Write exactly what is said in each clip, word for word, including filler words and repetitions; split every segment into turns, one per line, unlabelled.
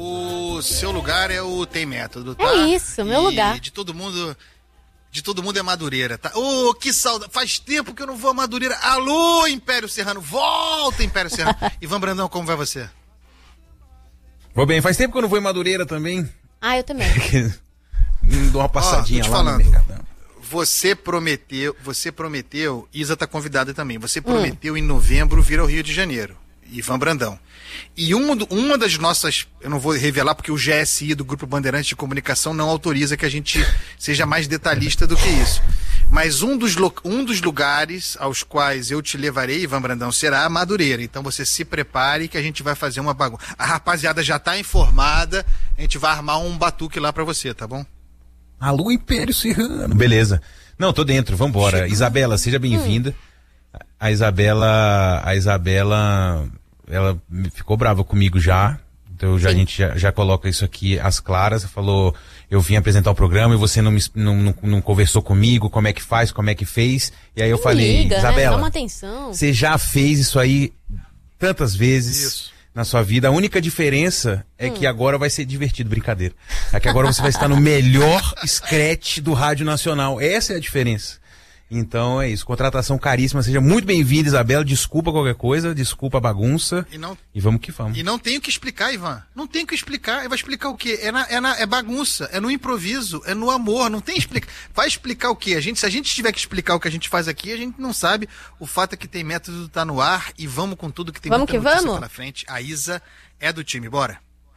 o seu lugar é o Tem Método, tá?
É isso, meu
e
lugar.
de todo mundo... De todo mundo é Madureira, tá? Ô, oh, que saudade. Faz tempo que eu não vou a Madureira. Alô, Império Serrano. Volta, Império Serrano. Ivan Brandão, como vai você?
Vou bem. Faz tempo que eu não vou em Madureira também.
Ah, eu também.
Dou uma passadinha
oh,
lá
falando,
no Mercadão.
Você prometeu, você prometeu, Isa tá convidada também. Você prometeu hum. em novembro vir ao Rio de Janeiro. Ivan Brandão. E uma, uma das nossas, eu não vou revelar porque o G S I do Grupo Bandeirantes de Comunicação não autoriza que a gente seja mais detalhista do que isso. Mas um dos, um dos lugares aos quais eu te levarei, Ivan Brandão, será a Madureira. Então você se prepare que a gente vai fazer uma bagunça. A rapaziada já tá informada, a gente vai armar um batuque lá pra você, tá bom?
Alô, Império Serrano. Beleza. Não, tô dentro, vambora. Chegando. Isabela, seja bem-vinda. Hum. A Isabela, a Isabela... ela ficou brava comigo já, então já, a gente já, já coloca isso aqui às claras. Falou, eu vim apresentar o programa e você não, me, não, não, não conversou comigo, como é que faz, como é que fez. E aí eu
não
falei,
liga,
Isabela,
né? Dá uma atenção.
Você já fez isso aí tantas vezes
isso.
na sua vida. A única diferença é hum. que agora vai ser divertido, brincadeira. É que agora você vai estar no melhor scratch do Rádio Nacional. Essa é a diferença. Então é isso, contratação caríssima, seja muito bem-vinda, Isabela, desculpa qualquer coisa, desculpa a bagunça,
e, não,
e vamos que vamos.
E não tem o que explicar, Ivan, não tem o que explicar, vai explicar o quê? É, na, é, na, é bagunça, é no improviso, é no amor, não tem explicar. Vai explicar o quê? A gente, se a gente tiver que explicar o que a gente faz aqui, a gente não sabe. O fato é que Tem Método tá no ar e vamos com tudo que tem
vamos
muita
que
notícia
vamos.
pela frente. A Isa é do time, bora.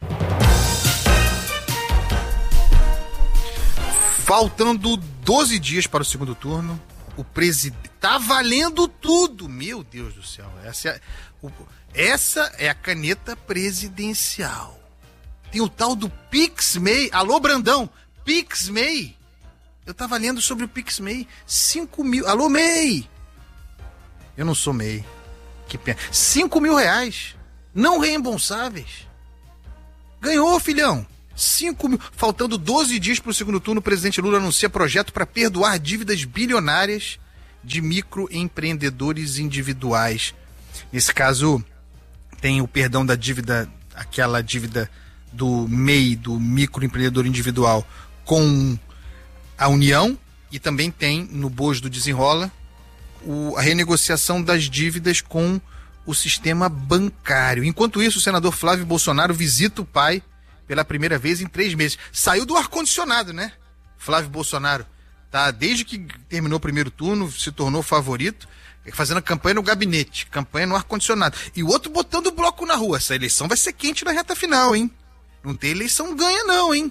Faltando doze dias para o segundo turno, o presidente... Tá valendo tudo! Meu Deus do céu. Essa é, o, essa é a caneta presidencial. Tem o tal do PixMay. Alô, Brandão! PixMay! Eu tava lendo sobre o PixMay. cinco mil... Alô, May! Eu não sou May. Que pena. cinco mil reais. Não reembolsáveis. Ganhou, filhão! cinco mil. Faltando doze dias para o segundo turno, o presidente Lula anuncia projeto para perdoar dívidas bilionárias de microempreendedores individuais. Nesse caso, tem o perdão da dívida, aquela dívida do M E I, do microempreendedor individual, com a União, e também tem, no bojo do Desenrola, o, a renegociação das dívidas com o sistema bancário. Enquanto isso, o senador Flávio Bolsonaro visita o pai pela primeira vez em três meses. Saiu do ar-condicionado, né? Flávio Bolsonaro. Tá? Desde que terminou o primeiro turno, se tornou favorito, fazendo campanha no gabinete, campanha no ar-condicionado. E o outro botando o bloco na rua. Essa eleição vai ser quente na reta final, hein? Não tem eleição ganha não, hein?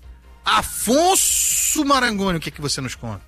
Afonso Marangoni, o que, é que você nos conta?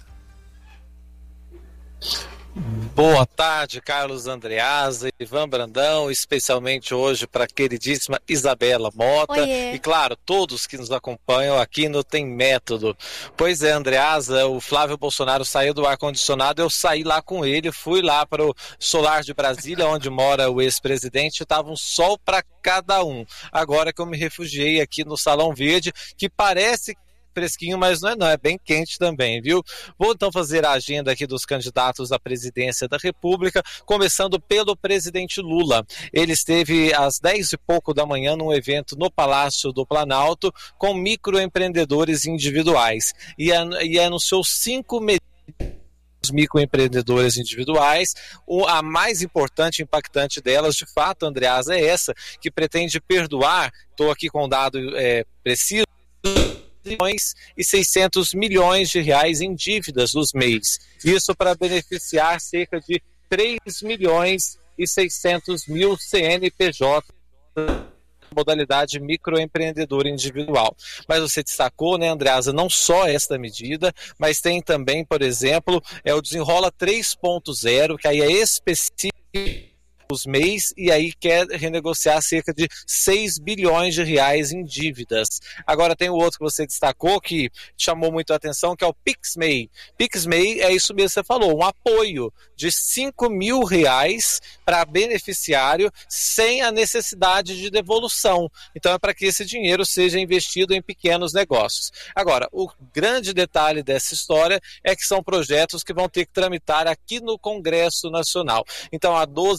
Boa tarde, Carlos Andreasa, Ivan Brandão, especialmente hoje para a queridíssima Isabela Mota.
Oiê.
E claro, todos que nos acompanham aqui no Tem Método. Pois é, Andreasa, o Flávio Bolsonaro saiu do ar-condicionado, eu saí lá com ele, fui lá para o Solar de Brasília, onde mora o ex-presidente, estava um sol para cada um. Agora que eu me refugiei aqui no Salão Verde, que parece fresquinho, mas não é não, é bem quente também, viu? Vou então fazer a agenda aqui dos candidatos à presidência da República, começando pelo presidente Lula. Ele esteve às dez e pouco da manhã num evento no Palácio do Planalto com microempreendedores individuais e, e anunciou cinco medidas os microempreendedores individuais. A mais importante e impactante delas, de fato, Andreasa, é essa, que pretende perdoar, estou aqui com um dado é, preciso, e seiscentos milhões de reais em dívidas dos M E Is. Isso para beneficiar cerca de três milhões e seiscentos mil C N P J modalidade microempreendedor individual. Mas você destacou, né, Andreasa, não só esta medida, mas tem também, por exemplo, é o Desenrola três ponto zero, que aí é específico os M E Is, e aí quer renegociar cerca de seis bilhões de reais em dívidas. Agora tem o outro que você destacou, que chamou muito a atenção, que é o PixMay. PixMay é isso mesmo que você falou, um apoio de cinco mil reais para beneficiário sem a necessidade de devolução. Então é para que esse dinheiro seja investido em pequenos negócios. Agora, o grande detalhe dessa história é que são projetos que vão ter que tramitar aqui no Congresso Nacional. Então há doze dias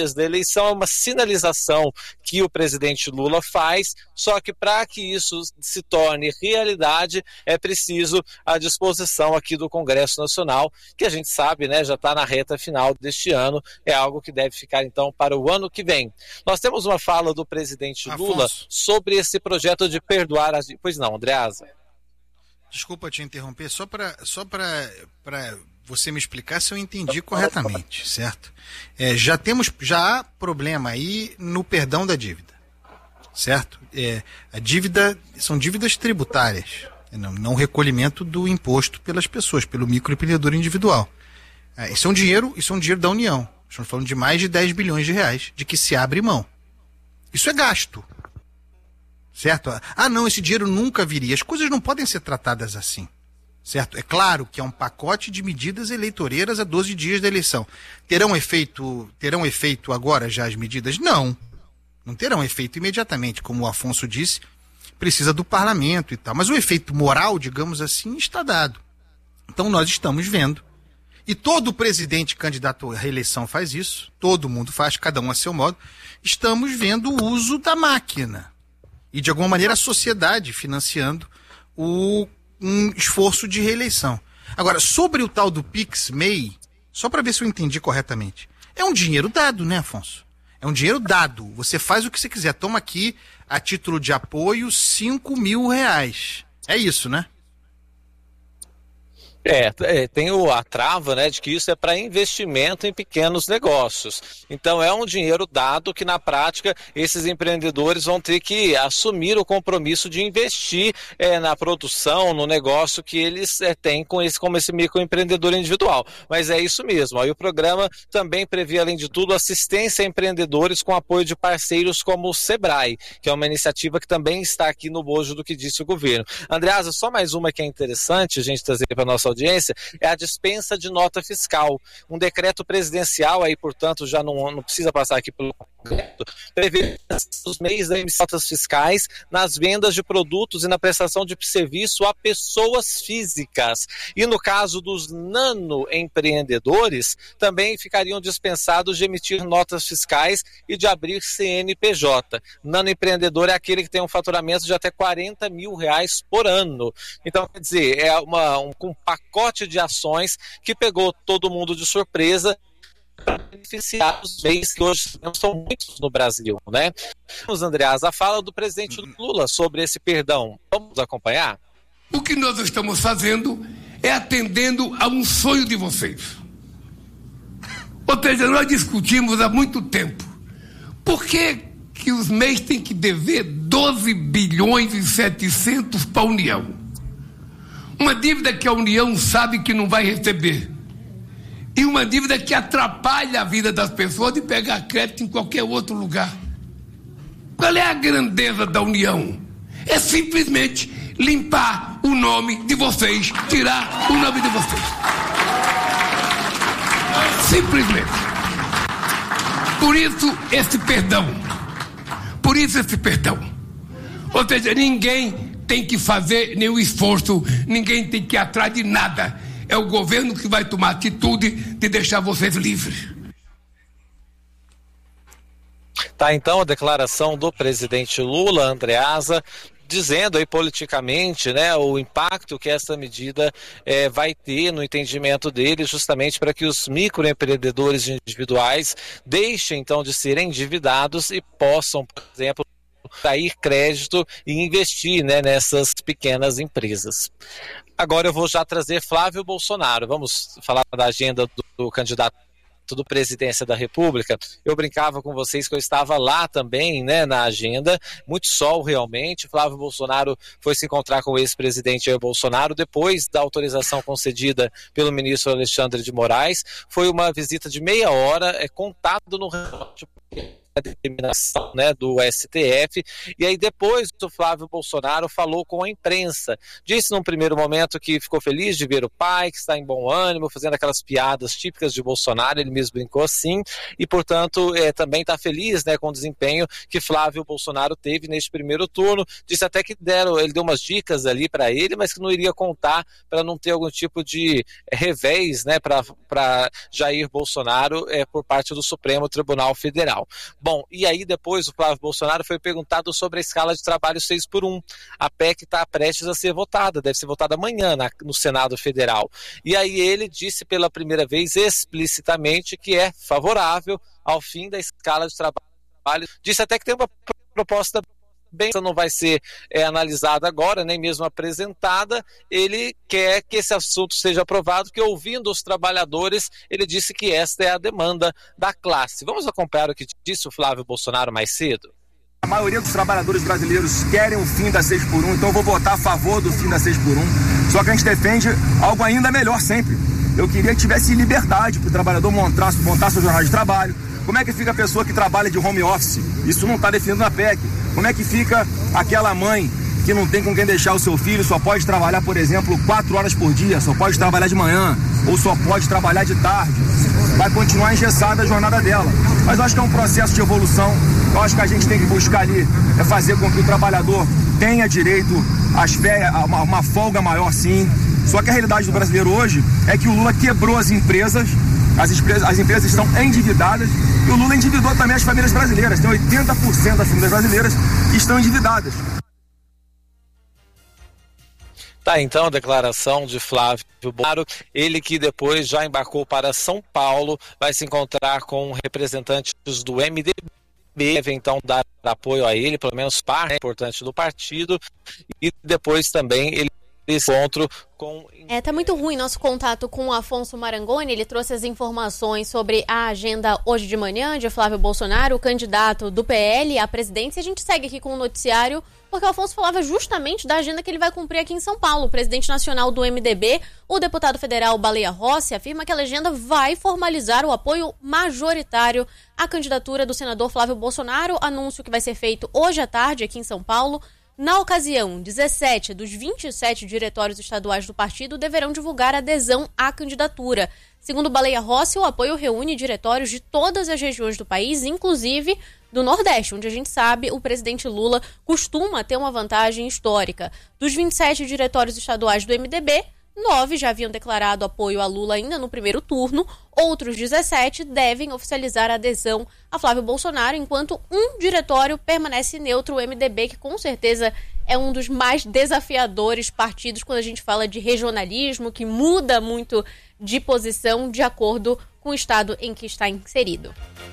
dias da eleição, é uma sinalização que o presidente Lula faz, só que para que isso se torne realidade, é preciso a disposição aqui do Congresso Nacional, que a gente sabe, né, já está na reta final deste ano, é algo que deve ficar então para o ano que vem. Nós temos uma fala do presidente
Afonso.
Lula sobre esse projeto de perdoar as... Pois não, Andreasa.
Desculpa te interromper, só para só para você me explicar se eu entendi corretamente, certo? É, já temos, já há problema aí no perdão da dívida, certo? É, a dívida, são dívidas tributárias, não, não recolhimento do imposto pelas pessoas, pelo microempreendedor individual. É, isso é um dinheiro, isso é um dinheiro da União. Estamos falando de mais de dez bilhões de reais, de que se abre mão. Isso é gasto. Certo? Ah, não, esse dinheiro nunca viria. As coisas não podem ser tratadas assim. Certo? É claro que é um pacote de medidas eleitoreiras a doze dias da eleição. Terão efeito, terão efeito agora já as medidas? Não. Não terão efeito imediatamente. Como o Afonso disse, precisa do parlamento e tal. Mas o efeito moral, digamos assim, está dado. Então nós estamos vendo. E todo presidente candidato à reeleição faz isso. Todo mundo faz, cada um a seu modo. Estamos vendo o uso da máquina. E, de alguma maneira, a sociedade financiando o, um esforço de reeleição. Agora, sobre o tal do PixMEI, só para ver se eu entendi corretamente, é um dinheiro dado, né, Afonso? É um dinheiro dado. Você faz o que você quiser. Toma aqui, a título de apoio, cinco mil reais. É isso, né?
É, é, tem o, a trava, né, de que isso é para investimento em pequenos negócios. Então é um dinheiro dado que na prática esses empreendedores vão ter que assumir o compromisso de investir é, na produção, no negócio que eles é, têm com esse, como esse microempreendedor individual. Mas é isso mesmo. Aí o programa também prevê, além de tudo, assistência a empreendedores com apoio de parceiros como o Sebrae, que é uma iniciativa que também está aqui no bojo do que disse o governo. Andreasa, só mais uma que é interessante a gente trazer para a nossa audiência, é a dispensa de nota fiscal. Um decreto presidencial, aí, portanto, já não, não precisa passar aqui pelo Congresso, prevê os meios da emissão de notas fiscais nas vendas de produtos e na prestação de serviço a pessoas físicas. E no caso dos nanoempreendedores, também ficariam dispensados de emitir notas fiscais e de abrir C N P J. Nanoempreendedor é aquele que tem um faturamento de até quarenta mil reais por ano. Então, quer dizer, é uma, um, um pacote de ações que pegou todo mundo de surpresa para beneficiar os meios que hoje são muitos no Brasil, né? Vamos, Andreasa, a fala do presidente Lula sobre esse perdão. Vamos acompanhar?
O que nós estamos fazendo é atendendo a um sonho de vocês. Ou seja, nós discutimos há muito tempo. Por que que os M E Is têm que dever doze bilhões e setecentos para a União? Uma dívida que a União sabe que não vai receber. E uma dívida que atrapalha a vida das pessoas de pegar crédito em qualquer outro lugar. Qual é a grandeza da União? É simplesmente limpar o nome de vocês, tirar o nome de vocês. Simplesmente. Por isso, esse perdão. Por isso, esse perdão. Ou seja, ninguém tem que fazer nenhum esforço, ninguém tem que ir atrás de nada. É o governo que vai tomar atitude de deixar vocês livres.
Tá, então, a declaração do presidente Lula, Andreasa, dizendo aí politicamente, né, o impacto que essa medida é, vai ter no entendimento dele, justamente para que os microempreendedores individuais deixem, então, de serem endividados e possam, por exemplo, sair crédito e investir, né, nessas pequenas empresas. Agora eu vou já trazer Flávio Bolsonaro. Vamos falar da agenda do, do candidato do Presidência da República. Eu brincava com vocês que eu estava lá também, né, na agenda, muito sol realmente. Flávio Bolsonaro foi se encontrar com o ex-presidente Jair Bolsonaro depois da autorização concedida pelo ministro Alexandre de Moraes. Foi uma visita de meia hora, é contado no relógio, determinação, né, do S T F, e aí depois o Flávio Bolsonaro falou com a imprensa, disse num primeiro momento que ficou feliz de ver o pai, que está em bom ânimo, fazendo aquelas piadas típicas de Bolsonaro, ele mesmo brincou assim, e portanto é, também está feliz, né, com o desempenho que Flávio Bolsonaro teve neste primeiro turno, disse até que deram, ele deu umas dicas ali para ele, mas que não iria contar para não ter algum tipo de revés, né, para Jair Bolsonaro é, por parte do Supremo Tribunal Federal. Bom, e aí depois o Flávio Bolsonaro foi perguntado sobre a escala de trabalho seis por um. A P E C está prestes a ser votada, deve ser votada amanhã na, no Senado Federal. E aí ele disse pela primeira vez explicitamente que é favorável ao fim da escala de trabalho. Disse até que tem uma proposta bem, não vai ser é, analisada agora, nem mesmo apresentada. Ele quer que esse assunto seja aprovado, porque ouvindo os trabalhadores, ele disse que esta é a demanda da classe. Vamos acompanhar o que disse o Flávio Bolsonaro mais cedo?
A maioria dos trabalhadores brasileiros querem o fim da seis por um, então eu vou votar a favor do fim da seis por um. Só que a gente defende algo ainda melhor sempre. Eu queria que tivesse liberdade para o trabalhador montar, montar sua jornada de trabalho. Como é que fica a pessoa que trabalha de home office? Isso não está definido na P E C. Como é que fica aquela mãe que não tem com quem deixar o seu filho, só pode trabalhar, por exemplo, quatro horas por dia, só pode trabalhar de manhã, ou só pode trabalhar de tarde? Vai continuar engessada a jornada dela. Mas eu acho que é um processo de evolução. Eu acho que a gente tem que buscar ali é fazer com que o trabalhador tenha direito às férias, a uma, uma folga maior, sim. Só que a realidade do brasileiro hoje é que o Lula quebrou as empresas, as empresas, as empresas estão endividadas, e o Lula endividou também as famílias brasileiras. Tem oitenta por cento das famílias brasileiras que estão endividadas.
Tá, então a declaração de Flávio Bolsonaro, ele que depois já embarcou para São Paulo, vai se encontrar com representantes do M D B, deve então dar apoio a ele, pelo menos parte importante do partido, e depois também ele esse encontro com...
É, tá muito ruim nosso contato com o Afonso Marangoni. Ele trouxe as informações sobre a agenda hoje de manhã de Flávio Bolsonaro, o candidato do P L à presidência. A gente segue aqui com o noticiário, porque o Afonso falava justamente da agenda que ele vai cumprir aqui em São Paulo. O presidente nacional do M D B, o deputado federal Baleia Rossi, afirma que a legenda vai formalizar o apoio majoritário à candidatura do senador Flávio Bolsonaro, anúncio que vai ser feito hoje à tarde aqui em São Paulo. Na ocasião, dezessete dos vinte e sete diretórios estaduais do partido deverão divulgar adesão à candidatura. Segundo Baleia Rossi, o apoio reúne diretórios de todas as regiões do país, inclusive do Nordeste, onde a gente sabe o presidente Lula costuma ter uma vantagem histórica. Dos vinte e sete diretórios estaduais do M D B, nove já haviam declarado apoio a Lula ainda no primeiro turno, outros dezessete devem oficializar a adesão a Flávio Bolsonaro, enquanto um diretório permanece neutro, o M D B, que com certeza é um dos mais desafiadores partidos quando a gente fala de regionalismo, que muda muito de posição de acordo com o estado em que está inserido.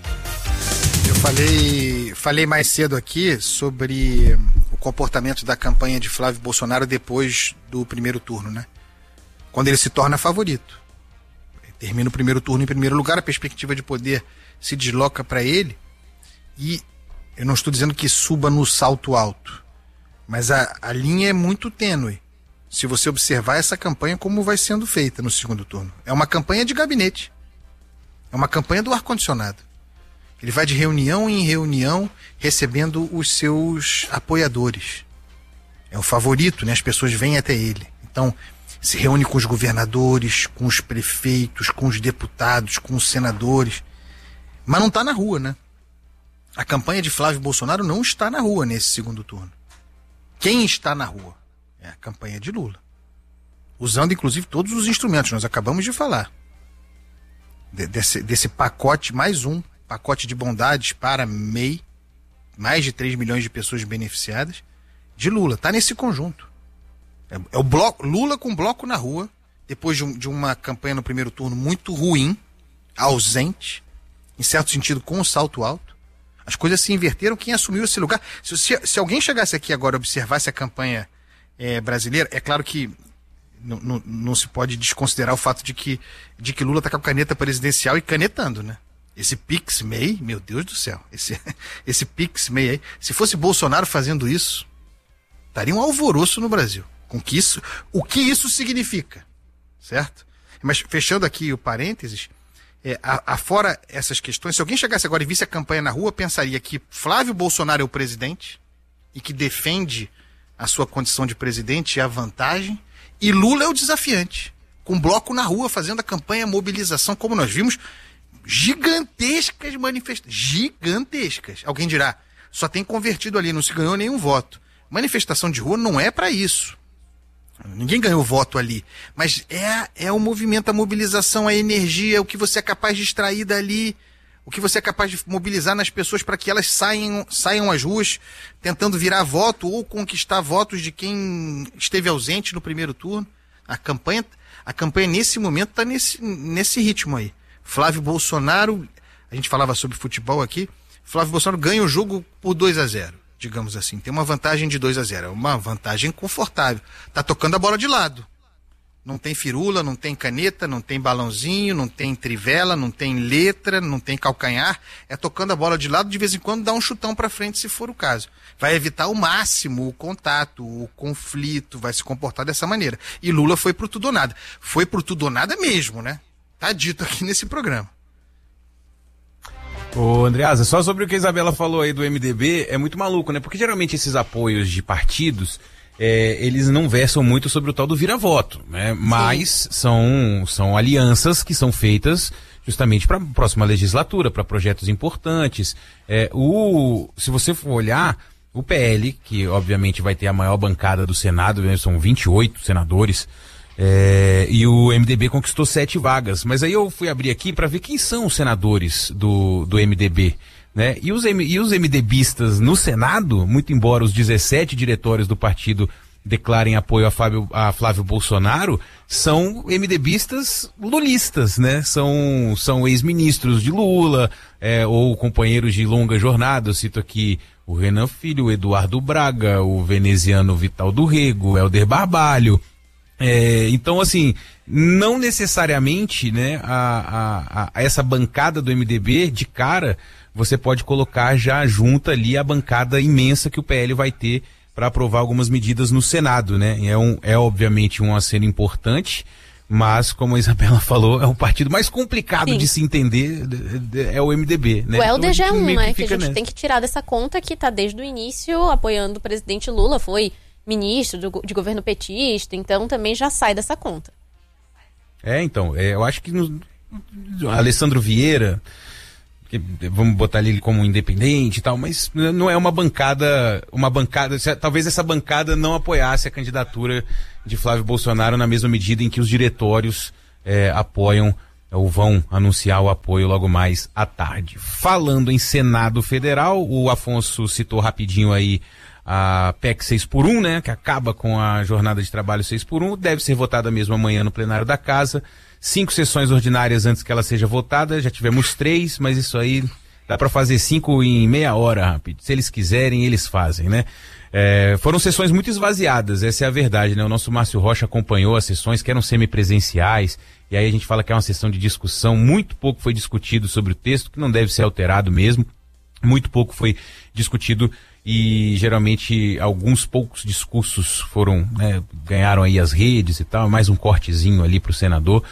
Eu falei, falei mais cedo aqui sobre o comportamento da campanha de Flávio Bolsonaro depois do primeiro turno, né? Quando ele se torna favorito. Termina o primeiro turno em primeiro lugar, a perspectiva de poder se desloca para ele, e eu não estou dizendo que suba no salto alto, mas a, a linha é muito tênue. Se você observar essa campanha como vai sendo feita no segundo turno. É uma campanha de gabinete. É uma campanha do ar-condicionado. Ele vai de reunião em reunião recebendo os seus apoiadores. É o favorito, né? As pessoas vêm até ele. Então, se reúne com os governadores, com os prefeitos, com os deputados, com os senadores. Mas não está na rua, né? A campanha de Flávio Bolsonaro não está na rua nesse segundo turno. Quem está na rua? É a campanha de Lula. Usando, inclusive, todos os instrumentos. Nós acabamos de falar. De, desse, desse pacote, mais um pacote de bondades para M E I. Mais de três milhões de pessoas beneficiadas. De Lula. Está nesse conjunto. É, é o bloco, Lula com bloco na rua, depois de, um, de uma campanha no primeiro turno muito ruim, ausente, em certo sentido com um salto alto. As coisas se inverteram, quem assumiu esse lugar... Se, se, se alguém chegasse aqui agora e observasse a campanha é, brasileira, é claro que não, não, não se pode desconsiderar o fato de que, de que Lula está com a caneta presidencial e canetando, né? Esse Pix M E I, meu Deus do céu, esse, esse Pix M E I aí, se fosse Bolsonaro fazendo isso, estaria um alvoroço no Brasil. Com que isso, o que isso significa, certo? Mas fechando aqui o parênteses, É, a, afora essas questões, se alguém chegasse agora e visse a campanha na rua, pensaria que Flávio Bolsonaro é o presidente e que defende a sua condição de presidente e a vantagem, e Lula é o desafiante, com bloco na rua, fazendo a campanha, a mobilização, como nós vimos, gigantescas manifestações, gigantescas. Alguém dirá, só tem convertido ali, não se ganhou nenhum voto. Manifestação de rua não é para isso. Ninguém ganhou voto ali, mas é, é o movimento, a mobilização, a energia, o que você é capaz de extrair dali, o que você é capaz de mobilizar nas pessoas para que elas saiam, saiam às ruas tentando virar voto ou conquistar votos de quem esteve ausente no primeiro turno. A campanha, a campanha nesse momento está nesse, nesse ritmo aí. Flávio Bolsonaro, a gente falava sobre futebol aqui, Flávio Bolsonaro ganha o jogo por dois a zero. Digamos assim, tem uma vantagem de dois a zero, é uma vantagem confortável. Tá tocando a bola de lado. Não tem firula, não tem caneta, não tem balãozinho, não tem trivela, não tem letra, não tem calcanhar. É tocando a bola de lado, de vez em quando dá um chutão para frente, se for o caso. Vai evitar ao máximo o contato, o conflito, vai se comportar dessa maneira. E Lula foi pro tudo ou nada. Foi pro tudo ou nada mesmo, né? Tá dito aqui nesse programa.
Ô, Andreasa, só sobre o que a Isabela falou aí do M D B, é muito maluco, né? Porque geralmente esses apoios de partidos, é, eles não versam muito sobre o tal do vira-voto, né? Mas são, são alianças que são feitas justamente para a próxima legislatura, para projetos importantes. É, o, se você for olhar, o P L, que obviamente vai ter a maior bancada do Senado, né? São vinte e oito senadores, É, e o M D B conquistou sete vagas, mas aí eu fui abrir aqui para ver quem são os senadores do, do M D B, né? E os, e os MDBistas no Senado, muito embora os dezessete diretórios do partido declarem apoio a, Fábio, a Flávio Bolsonaro, são MDBistas lulistas, né? São, são ex-ministros de Lula, é, ou companheiros de longa jornada. Eu cito aqui o Renan Filho, o Eduardo Braga, o veneziano Vital do Rego, o Helder Barbalho. É, então, assim, não necessariamente, né, a, a, a essa bancada do M D B, de cara, você pode colocar já junta ali a bancada imensa que o P L vai ter para aprovar algumas medidas no Senado, né? É, um, é obviamente um aceno importante, mas, como a Isabela falou, é o partido mais complicado Sim. de se entender, é o M D B, né?
O Helder
então,
já é um, né, que a gente
nessa.
tem que tirar dessa conta que tá desde o início apoiando o presidente Lula, foi ministro do, de governo petista, então também já sai dessa conta.
É, então, é, eu acho que no, Alessandro Vieira, que, vamos botar ele como independente e tal, mas não é uma bancada, uma bancada, talvez essa bancada não apoiasse a candidatura de Flávio Bolsonaro na mesma medida em que os diretórios é, apoiam ou vão anunciar o apoio logo mais à tarde. Falando em Senado Federal, o Afonso citou rapidinho aí a P E C seis por um, né, que acaba com a jornada de trabalho seis por um, deve ser votada mesmo amanhã no plenário da casa. Cinco sessões ordinárias antes que ela seja votada, já tivemos três, mas isso aí dá para fazer cinco em meia hora, rápido. Se eles quiserem, eles fazem, né? É, foram sessões muito esvaziadas, essa é a verdade, né? O nosso Márcio Rocha acompanhou as sessões que eram semipresenciais, e aí a gente fala que é uma sessão de discussão, muito pouco foi discutido sobre o texto, que não deve ser alterado mesmo, muito pouco foi discutido e geralmente alguns poucos discursos foram, né, ganharam aí as redes e tal, mais um cortezinho ali para o senador,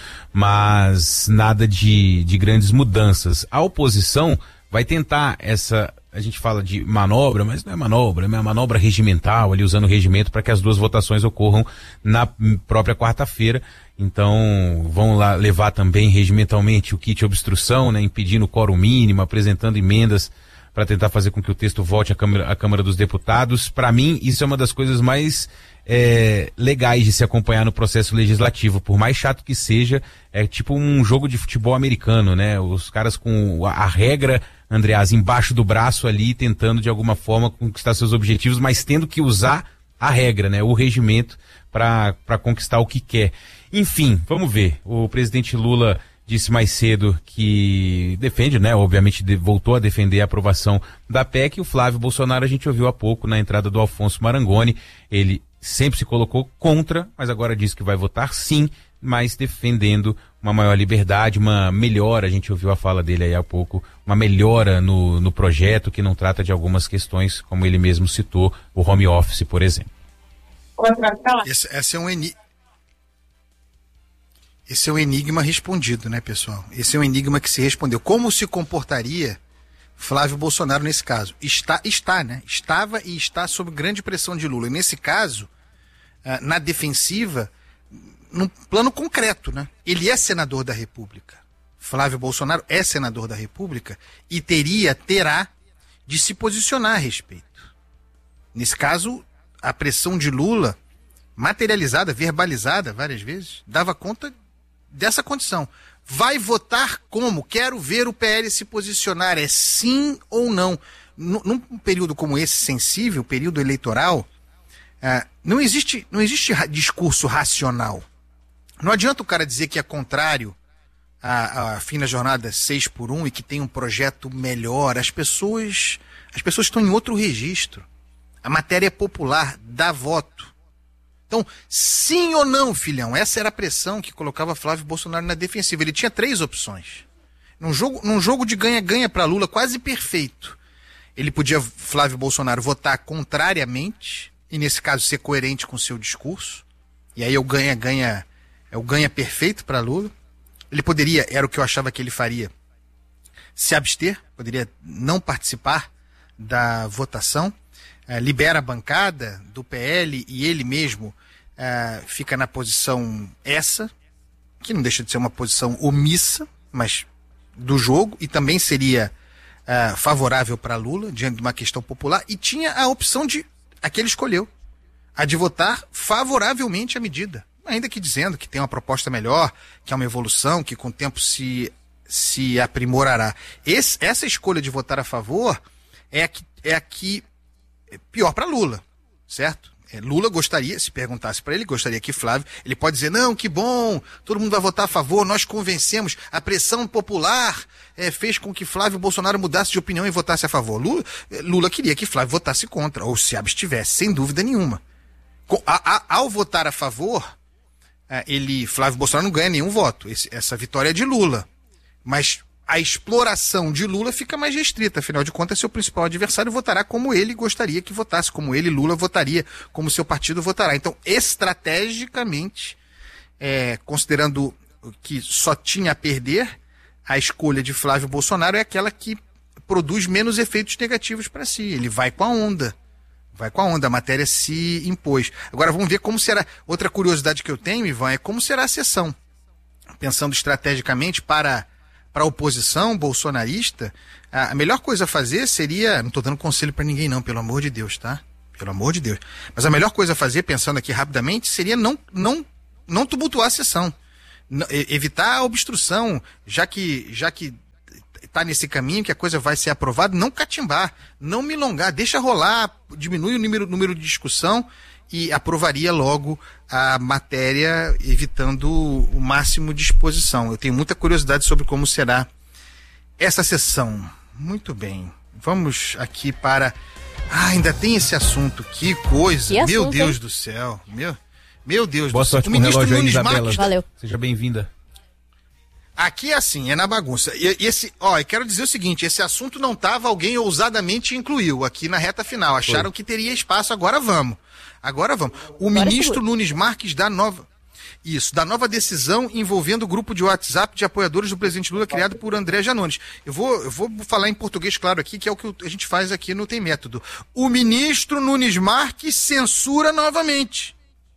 mas nada de, de grandes mudanças. A oposição vai tentar essa, a gente fala de manobra, mas não é manobra, é uma manobra regimental, ali usando o regimento para que as duas votações ocorram na própria quarta-feira. Então vão lá levar também regimentalmente o kit obstrução, né, impedindo o quórum mínimo, apresentando emendas para tentar fazer com que o texto volte à Câmara, à Câmara dos Deputados. Para mim, isso é uma das coisas mais é, legais de se acompanhar no processo legislativo. Por mais chato que seja, é tipo um jogo de futebol americano, né? Os caras com a, a regra, Andreas, embaixo do braço ali, tentando de alguma forma conquistar seus objetivos, mas tendo que usar a regra, né? O regimento para para conquistar o que quer. Enfim, vamos ver. O presidente Lula disse mais cedo que defende, né, obviamente de, voltou a defender a aprovação da P E C, e o Flávio Bolsonaro a gente ouviu há pouco na entrada do Alfonso Marangoni, ele sempre se colocou contra, mas agora diz que vai votar sim, mas defendendo uma maior liberdade, uma melhora, a gente ouviu a fala dele aí há pouco, uma melhora no, no projeto que não trata de algumas questões, como ele mesmo citou, o home office, por exemplo.
Esse, esse é um eni... esse é um enigma respondido, né, pessoal? Esse é um enigma que se respondeu. Como se comportaria Flávio Bolsonaro nesse caso? Está, está, né? Estava e está sob grande pressão de Lula. E nesse caso, na defensiva, num plano concreto, né? Ele é senador da República. Flávio Bolsonaro é senador da República e teria, terá, de se posicionar a respeito. Nesse caso, a pressão de Lula, materializada, verbalizada várias vezes, dava conta dessa condição. Vai votar como? Quero ver o P L se posicionar. É sim ou não? N- num período como esse, sensível, período eleitoral, uh, não existe, não existe ra- discurso racional. Não adianta o cara dizer que é contrário a, a fim da jornada seis por um e que tem um projeto melhor. As pessoas, as pessoas estão em outro registro. A matéria é popular, dá voto. Então, sim ou não, filhão? Essa era a pressão que colocava Flávio Bolsonaro na defensiva. Ele tinha três opções. Num jogo, num jogo de ganha-ganha para Lula, quase perfeito. Ele podia, Flávio Bolsonaro, votar contrariamente, e nesse caso ser coerente com o seu discurso. E aí é o ganha-ganha, é o ganha perfeito para Lula. Ele poderia, era o que eu achava que ele faria, se abster, poderia não participar da votação. Uh, libera a bancada do P L e ele mesmo uh, fica na posição essa, que não deixa de ser uma posição omissa, mas do jogo, e também seria uh, favorável para Lula, diante de uma questão popular, e tinha a opção de, a que ele escolheu, a de votar favoravelmente à medida, ainda que dizendo que tem uma proposta melhor, que é uma evolução, que com o tempo se, se aprimorará. Esse, essa escolha de votar a favor é a que, é a que pior para Lula, certo? É, Lula gostaria, se perguntasse para ele, gostaria que Flávio, ele pode dizer, não, que bom, todo mundo vai votar a favor, nós convencemos, a pressão popular é, fez com que Flávio Bolsonaro mudasse de opinião e votasse a favor. Lula, Lula queria que Flávio votasse contra, ou se abstivesse, sem dúvida nenhuma. Com, a, a, ao votar a favor, é, ele, Flávio Bolsonaro não ganha nenhum voto, esse, essa vitória é de Lula, mas a exploração de Lula fica mais restrita, afinal de contas, seu principal adversário votará como ele gostaria que votasse, como ele, Lula, votaria, como seu partido votará. Então, estrategicamente, é, considerando que só tinha a perder, a escolha de Flávio Bolsonaro é aquela que produz menos efeitos negativos para si. Ele vai com a onda. Vai com a onda, a matéria se impôs. Agora vamos ver como será. Outra curiosidade que eu tenho, Ivan, é como será a sessão. Pensando estrategicamente para... para a oposição bolsonarista, a melhor coisa a fazer seria, não estou dando conselho para ninguém não, pelo amor de Deus, tá? Pelo amor de Deus. Mas a melhor coisa a fazer, pensando aqui rapidamente, seria não, não, não tumultuar a sessão. Não, evitar a obstrução, já que já que está nesse caminho, que a coisa vai ser aprovada, não catimbar, não milongar, deixa rolar, diminui o número, número de discussão e aprovaria logo a matéria, evitando o máximo de exposição. Eu tenho muita curiosidade sobre como será essa sessão. Muito bem. Vamos aqui para... Ah, ainda tem esse assunto. Que coisa. Que meu assunto, Deus hein? do céu. Meu, meu Deus
Boa
do céu.
Sorte o ministro relógio, Nunes Marques...
Valeu.
Seja bem-vinda.
Aqui é assim, é na bagunça. E, e esse, ó, eu quero dizer o seguinte, esse assunto não estava, alguém ousadamente incluiu aqui na reta final. Acharam Foi. que teria espaço, agora vamos. Agora vamos. O agora ministro é Nunes Marques dá nova... Isso, da nova decisão envolvendo o grupo de WhatsApp de apoiadores do presidente Lula criado por André Janones. Eu vou, eu vou falar em português claro aqui, que é o que a gente faz aqui no Tem Método. O ministro Nunes Marques censura novamente.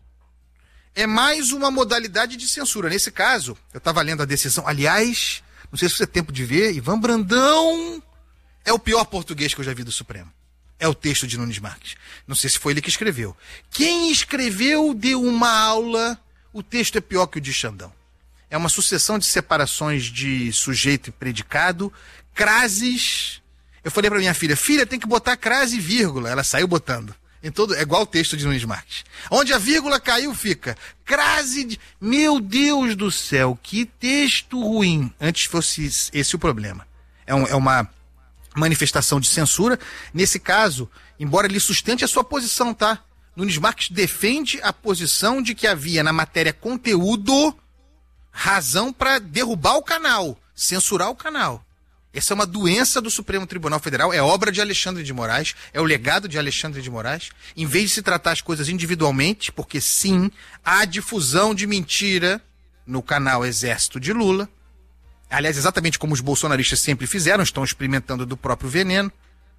É mais uma modalidade de censura. Nesse caso, eu estava lendo a decisão. Aliás, não sei se você tem tempo de ver, Ivan Brandão é o pior português que eu já vi do Supremo. É o texto de Nunes Marques. Não sei se foi ele que escreveu. Quem escreveu deu uma aula, o texto é pior que o de Xandão. É uma sucessão de separações de sujeito e predicado, crases. Eu falei para minha filha, filha, tem que botar crase e vírgula. Ela saiu botando. Em todo, é igual o texto de Nunes Marques. Onde a vírgula caiu, fica. Crase de... Meu Deus do céu, que texto ruim. Antes fosse esse o problema. É, um, é uma manifestação de censura. Nesse caso, embora ele sustente a sua posição, tá? Nunes Marques defende a posição de que havia na matéria conteúdo razão para derrubar o canal, censurar o canal. Essa é uma doença do Supremo Tribunal Federal, é obra de Alexandre de Moraes, é o legado de Alexandre de Moraes. Em vez de se tratar as coisas individualmente, porque sim, há difusão de mentira no canal Exército de Lula. Aliás, exatamente como os bolsonaristas sempre fizeram, estão experimentando do próprio veneno.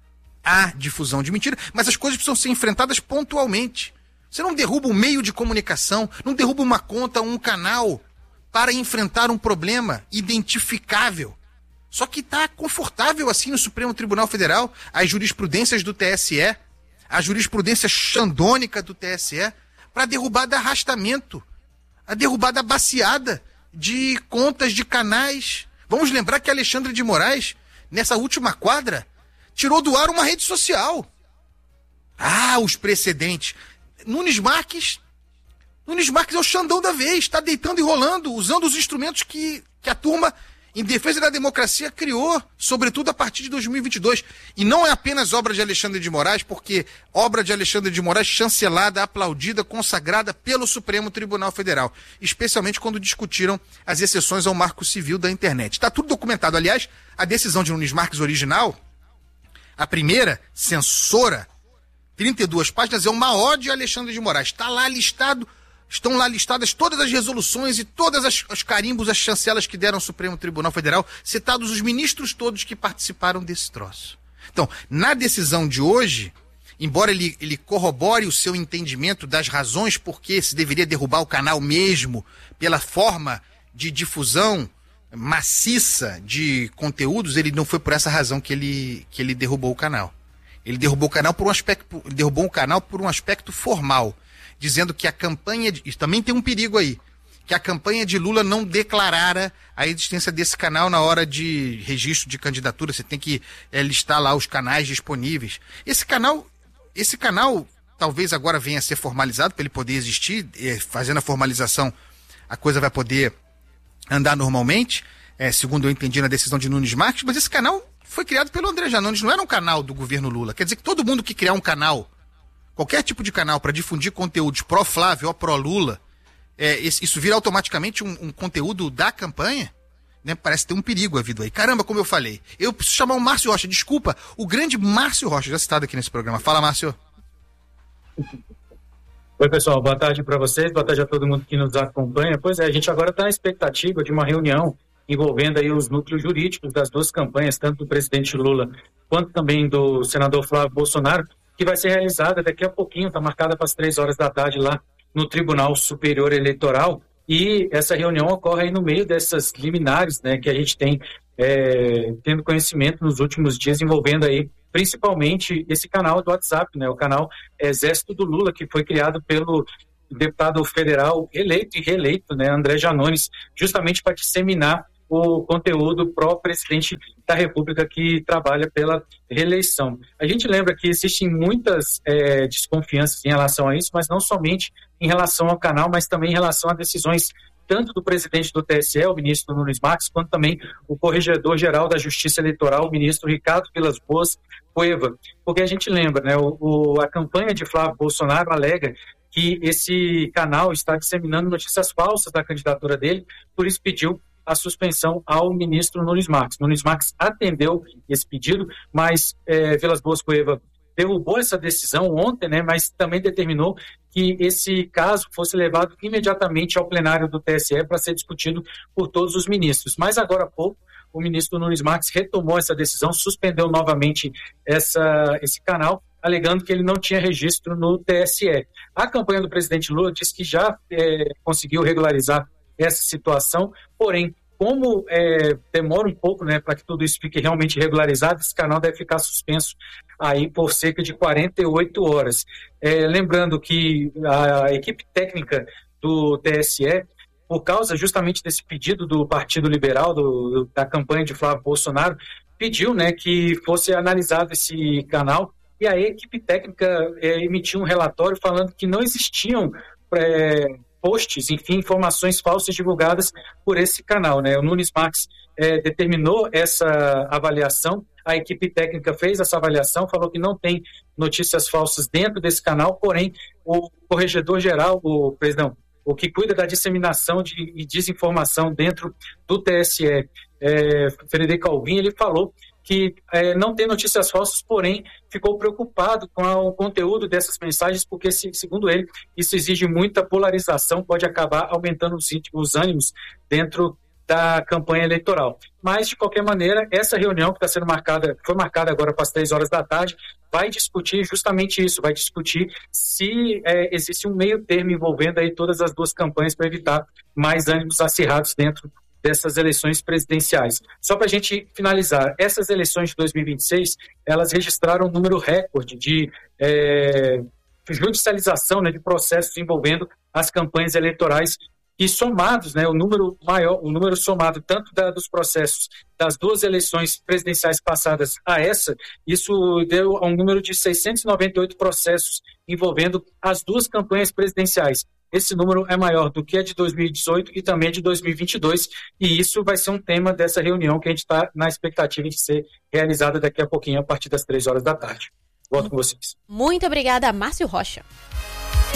Há difusão de mentira, mas as coisas precisam ser enfrentadas pontualmente. Você não derruba um meio de comunicação, não derruba uma conta, um canal, para enfrentar um problema identificável. Só que está confortável assim no Supremo Tribunal Federal, as jurisprudências do T S E, a jurisprudência xandônica do T S E, para derrubar de arrastamento, a derrubada baciada de contas de canais. Vamos lembrar que Alexandre de Moraes, nessa última quadra, tirou do ar uma rede social. Ah, os precedentes. Nunes Marques, Nunes Marques é o Xandão da vez, está deitando e rolando, usando os instrumentos que, que a turma, em defesa da democracia, criou, sobretudo a partir de dois mil e vinte e dois. E não é apenas obra de Alexandre de Moraes, porque obra de Alexandre de Moraes chancelada, aplaudida, consagrada pelo Supremo Tribunal Federal, especialmente quando discutiram as exceções ao marco civil da internet. Está tudo documentado. Aliás, a decisão de Nunes Marques original, a primeira, censora, trinta e duas páginas, é uma ode a Alexandre de Moraes. Está lá listado, estão lá listadas todas as resoluções e todas as, as carimbos, as chancelas que deram ao Supremo Tribunal Federal, citados os ministros todos que participaram desse troço. Então, na decisão de hoje, embora ele, ele corrobore o seu entendimento das razões por que se deveria derrubar o canal mesmo, pela forma de difusão maciça de conteúdos, ele não foi por essa razão que ele, que ele derrubou o canal. Ele derrubou o canal por um aspecto, ele derrubou o canal por um aspecto formal, dizendo que a campanha, de, também tem um perigo aí, que a campanha de Lula não declarara a existência desse canal na hora de registro de candidatura. Você tem que é, listar lá os canais disponíveis. Esse canal, esse canal talvez agora venha a ser formalizado para ele poder existir, é, fazendo a formalização, a coisa vai poder andar normalmente, é, segundo eu entendi na decisão de Nunes Marques, mas esse canal foi criado pelo André Janones, não era um canal do governo Lula. Quer dizer que todo mundo que criar um canal, qualquer tipo de canal para difundir conteúdos pró-Flávio ou pró-Lula, é, isso vira automaticamente um, um conteúdo da campanha, né? Parece ter um perigo havido aí. Caramba, como eu falei. Eu preciso chamar o Márcio Rocha, desculpa, o grande Márcio Rocha, já citado aqui nesse programa. Fala, Márcio.
Oi, pessoal, boa tarde para vocês, boa tarde a todo mundo que nos acompanha. Pois é, a gente agora está na expectativa de uma reunião envolvendo aí os núcleos jurídicos das duas campanhas, tanto do presidente Lula quanto também do senador Flávio Bolsonaro, que vai ser realizada daqui a pouquinho, está marcada para as três horas da tarde lá no Tribunal Superior Eleitoral, e essa reunião ocorre aí no meio dessas liminares, né, que a gente tem é, tendo conhecimento nos últimos dias, envolvendo aí principalmente esse canal do WhatsApp, né, o canal Exército do Lula, que foi criado pelo deputado federal eleito e reeleito, né, André Janones, justamente para disseminar o conteúdo pró-presidente da República que trabalha pela reeleição. A gente lembra que existem muitas é, desconfianças em relação a isso, mas não somente em relação ao canal, mas também em relação a decisões tanto do presidente do T S E, o ministro Nunes Marques, quanto também o corregedor-geral da Justiça Eleitoral, o ministro Ricardo Vilas Boas Cueva. Porque a gente lembra, né, o, o, a campanha de Flávio Bolsonaro alega que esse canal está disseminando notícias falsas da candidatura dele, por isso pediu a suspensão ao ministro Nunes Marques. Nunes Marques atendeu esse pedido, mas é, Vilas Boas Cueva derrubou essa decisão ontem, né, mas também determinou que esse caso fosse levado imediatamente ao plenário do T S E para ser discutido por todos os ministros. Mas agora há pouco, o ministro Nunes Marques retomou essa decisão, suspendeu novamente essa, esse canal, alegando que ele não tinha registro no T S E. A campanha do presidente Lula diz que já é, conseguiu regularizar essa situação, porém, como é, demora um pouco, né, para que tudo isso fique realmente regularizado, esse canal deve ficar suspenso aí por cerca de quarenta e oito horas. É, lembrando que a equipe técnica do T S E, por causa justamente desse pedido do Partido Liberal, do, da campanha de Flávio Bolsonaro, pediu, né, que fosse analisado esse canal, e a equipe técnica é, emitiu um relatório falando que não existiam é, posts, enfim, informações falsas divulgadas por esse canal, né? O Nunes Marques é, determinou essa avaliação, a equipe técnica fez essa avaliação, falou que não tem notícias falsas dentro desse canal, porém, o corregedor-geral, o presidente, o que cuida da disseminação de, e desinformação dentro do T S E, é, Frederico Alvim, ele falou que é, não tem notícias falsas, porém ficou preocupado com a, o conteúdo dessas mensagens, porque, se, segundo ele, isso exige muita polarização, pode acabar aumentando os, os ânimos dentro da campanha eleitoral. Mas, de qualquer maneira, essa reunião que está sendo marcada, foi marcada agora para as três horas da tarde, vai discutir justamente isso, vai discutir se é, existe um meio termo envolvendo aí todas as duas campanhas para evitar mais ânimos acirrados dentro dessas eleições presidenciais. Só para a gente finalizar, essas eleições de dois mil e vinte e seis, elas registraram um número recorde de é, judicialização, né, de processos envolvendo as campanhas eleitorais. E somados, né, o número maior, o número somado tanto da, dos processos das duas eleições presidenciais passadas a essa, isso deu a um número de seiscentos e noventa e oito processos envolvendo as duas campanhas presidenciais. Esse número é maior do que a de dois mil e dezoito e também de dois mil e vinte e dois, e isso vai ser um tema dessa reunião que a gente está na expectativa de ser realizada daqui a pouquinho, a partir das três horas da tarde. Volto com vocês.
Muito obrigada, Márcio Rocha.